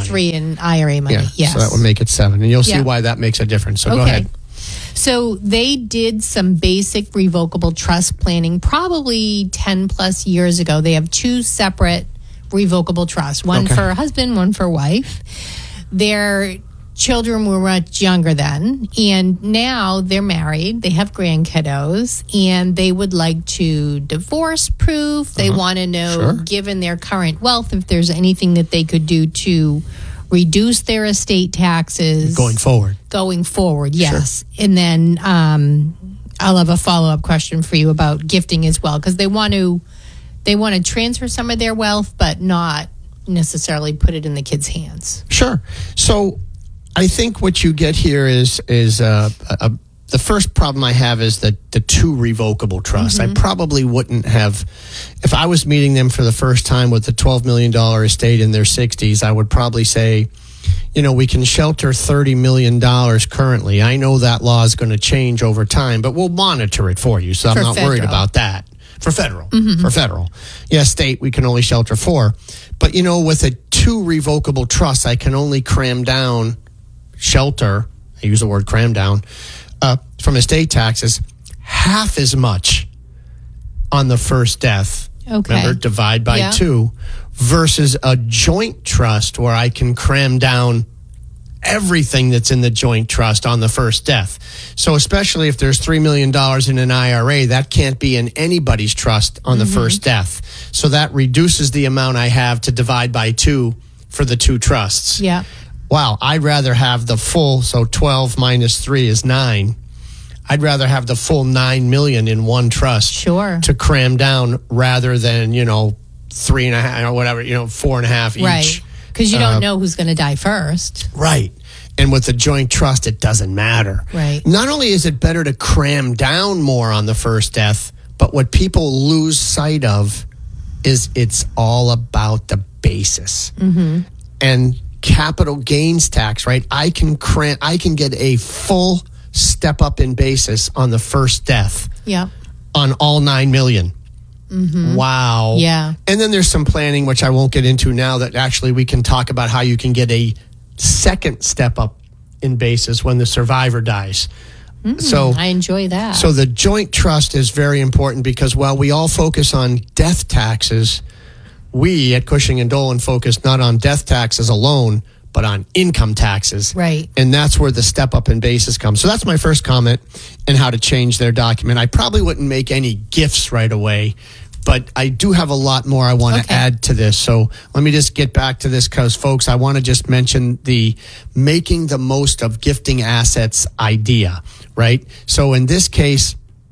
money. 3 in IRA money. Yeah, Yes. so that would make it 7. And you'll see Yeah. why that makes a difference. So go ahead. So they did some basic revocable trust planning probably 10 plus years ago. They have 2 separate revocable trusts, one for husband, one for wife. Their children were much younger then, and now they're married. They have grandkiddos, and they would like to divorce proof. They want to know, given their current wealth, if there's anything that they could do to reduce their estate taxes. Going forward, yes. Sure. And then I'll have a follow-up question for you about gifting as well, because they want to transfer some of their wealth, but not necessarily put it in the kids' hands. Sure. So I think what you get here is the first problem I have is that the 2 revocable trusts. I probably wouldn't have, if I was meeting them for the first time with the $12 million estate in their 60s, I would probably say, we can shelter $30 million currently. I know that law is going to change over time, but we'll monitor it for you. So I'm not worried about that. For federal. For federal. Yeah, state, we can only shelter 4. But, with a 2 revocable trusts, I can only shelter, I use the word cram down, from estate taxes, half as much on the first death. Okay. Remember, divide by 2, versus a joint trust where I can cram down everything that's in the joint trust on the first death. So especially if there's $3 million in an IRA, that can't be in anybody's trust on the first death. So that reduces the amount I have to divide by 2 for the 2 trusts. Yeah. Wow, I'd rather have the full, so 12 minus 3 is 9. I'd rather have the full $9 million in one trust to cram down rather than, 3.5 or whatever, 4.5 each. Right, because you don't know who's going to die first. Right. And with the joint trust, it doesn't matter. Right. Not only is it better to cram down more on the first death, but what people lose sight of is it's all about the basis. And capital gains tax, right? I can get a full step up in basis on the first death. Yeah. On all $9 million. Wow. Yeah. And then there's some planning, which I won't get into now, that actually we can talk about how you can get a second step up in basis when the survivor dies. So I enjoy that. So the joint trust is very important because while we all focus on death taxes, we at Cushing and Dolan focus not on death taxes alone, but on income taxes. Right. And that's where the step up in basis comes. So that's my first comment in how to change their document. I probably wouldn't make any gifts right away, but I do have a lot more I want to add to this. So let me just get back to this because, folks, I want to just mention the making the most of gifting assets idea, right? So in this case,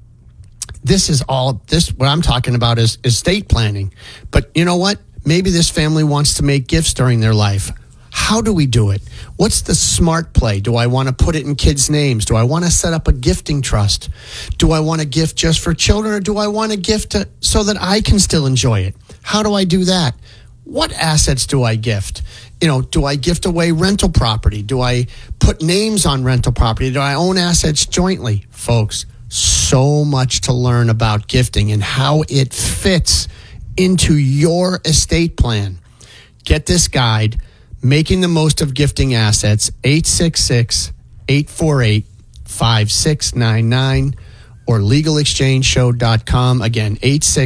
what I'm talking about is estate planning. But you know what? Maybe this family wants to make gifts during their life. How do we do it? What's the smart play? Do I want to put it in kids' names? Do I want to set up a gifting trust? Do I want to gift just for children, or do I want to gift so that I can still enjoy it? How do I do that? What assets do I gift? Do I gift away rental property? Do I put names on rental property? Do I own assets jointly? Folks, so much to learn about gifting and how it fits into your estate plan. Get this guide, Making the Most of Gifting Assets, 866-848-5699 or legalexchangeshow.com. Again,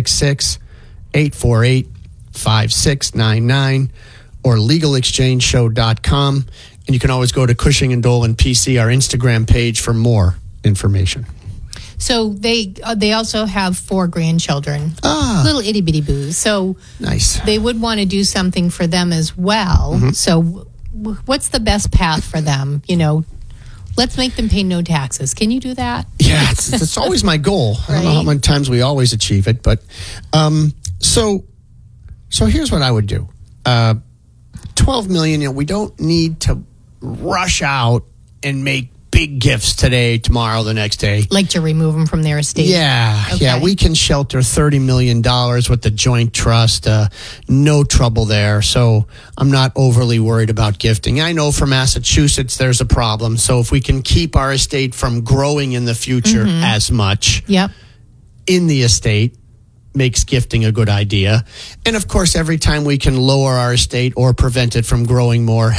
866-848-5699 or legalexchangeshow.com. And you can always go to Cushing and Dolan PC, our Instagram page, for more information. So they also have 4 grandchildren, little itty bitty boos. So nice. They would want to do something for them as well. So what's the best path for them? Let's make them pay no taxes. Can you do that? Yeah, it's always my goal. I don't know how many times we always achieve it, but so here's what I would do. 12 million. We don't need to rush out and make big gifts today, tomorrow, the next day. Like to remove them from their estate? Yeah. Okay. Yeah, we can shelter $30 million with the joint trust. No trouble there. So I'm not overly worried about gifting. I know for Massachusetts, there's a problem. So if we can keep our estate from growing in the future as much in the estate, makes gifting a good idea. And of course, every time we can lower our estate or prevent it from growing more,